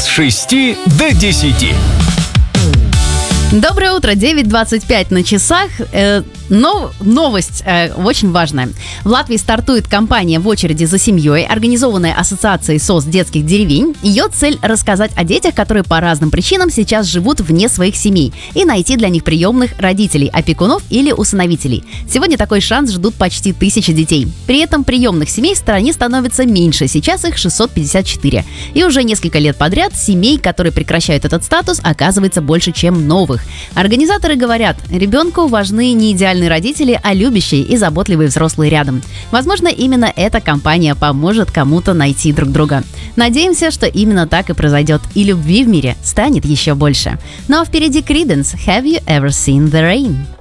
6 до 10. Доброе утро, 9:25 на часах. Новость очень важная. В Латвии стартует кампания «В очереди за семьей», организованная Ассоциацией СОС детских деревень. Ее цель – рассказать о детях, которые по разным причинам сейчас живут вне своих семей, и найти для них приемных родителей, опекунов или усыновителей. Сегодня такой шанс ждут почти 1000 детей. При этом приемных семей в стране становится меньше, сейчас их 654. И уже несколько лет подряд семей, которые прекращают этот статус, оказывается больше, чем новых. Организаторы говорят, ребенку важны не идеальные родители, а любящие и заботливые взрослые рядом. Возможно, именно эта кампания поможет кому-то найти друг друга. Надеемся, что именно так и произойдет, и любви в мире станет еще больше. Ну а впереди Creedence «Have you ever seen the rain?»